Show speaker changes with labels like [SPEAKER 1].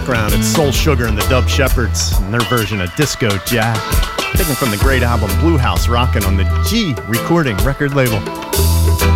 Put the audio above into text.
[SPEAKER 1] background, it's Soul Sugar and the Dub Shepherds and their version of Disco Jack, taken from the great album Blue House Rockin' on the G Recording record label.